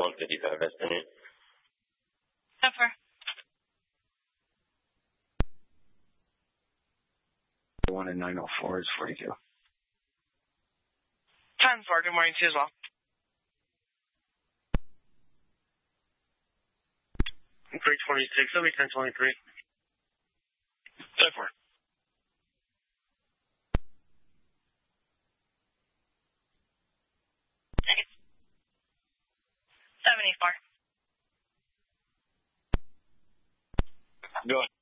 155 estimate. 10-4. 1 and 904 is 42. 10-4. Good morning to you as well. Great 26. That'll be 1023. 10-4. 74. Go ahead.